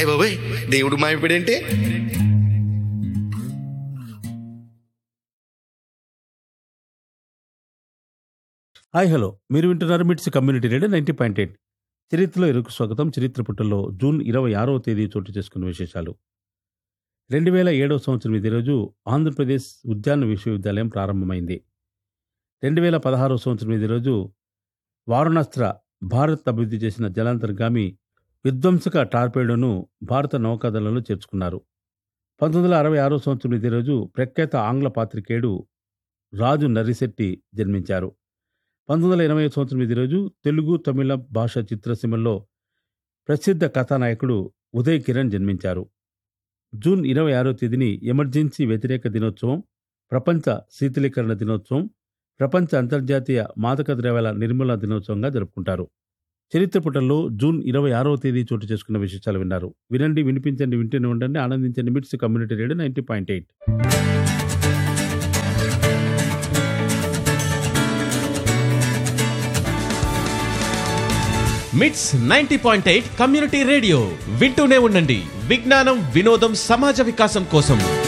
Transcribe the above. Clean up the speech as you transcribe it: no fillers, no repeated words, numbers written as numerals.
అయ్య బాబోయ్, దేవుడు మాయపడేంటి? హాయ్ హలో, మీరు వింటున్నారు మిట్స్ కమ్యూనిటీ రేడియో 90.8. చరిత్రలో ఇరుకు స్వాగతం. చరిత్ర పుటల్లో జూన్ 26వ తేదీ చోటు చేసుకున్న విశేషాలు. 2007వ సంవత్సరం ఇదే రోజు ఆంధ్రప్రదేశ్ ఉద్యాన విశ్వవిద్యాలయం ప్రారంభమైంది. 2016వ సంవత్సరం ఇదే రోజు వారణాస్త్ర భారత్ అభివృద్ధి చేసిన జలాంతర్గామి విధ్వంసక టార్పేడోను భారత నౌకాదళంలో చేర్చుకున్నారు. 1966వ సంవత్సరం ఇదే రోజు ప్రఖ్యాత ఆంగ్ల పాత్రికేయుడు రాజు నర్రిశెట్టి జన్మించారు. 1980వ సంవత్సరం ఇదే రోజు తెలుగు తమిళ భాషా చిత్రసీమల్లో ప్రసిద్ధ కథానాయకుడు ఉదయ్ కిరణ్ జన్మించారు. జూన్ 26వ తేదీని ఎమర్జెన్సీ వ్యతిరేక దినోత్సవం, ప్రపంచ శీతలీకరణ దినోత్సవం, ప్రపంచ అంతర్జాతీయ మాదక ద్రవ్యాల నిర్మూలన దినోత్సవంగా జరుపుకుంటారు. చరిత్ర పుటల్లో జూన్ 26వ తేదీ చోటు చేసుకున్న విశేషాలు విన్నారు. వినండి, వినిపించండి, వింటూనే ఉండండి, ఆనందించండి. మిట్స్ కమ్యూనిటీ రేడియో 90.8. మిట్స్ 90.8 కమ్యూనిటీ రేడియో వింటూనే ఉండండి. విజ్ఞానం, వినోదం, సమాజ వికాసం కోసం.